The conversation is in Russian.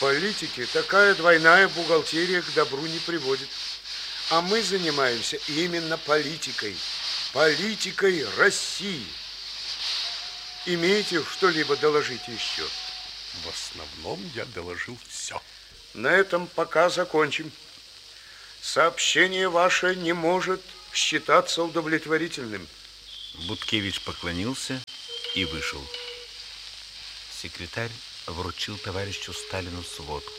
политике такая двойная бухгалтерия к добру не приводит. А мы занимаемся именно политикой. Политикой России. Имеете что-либо доложить еще? В основном я доложил все. На этом пока закончим. Сообщение ваше не может считаться удовлетворительным. Буткевич поклонился и вышел. Секретарь вручил товарищу Сталину сводку.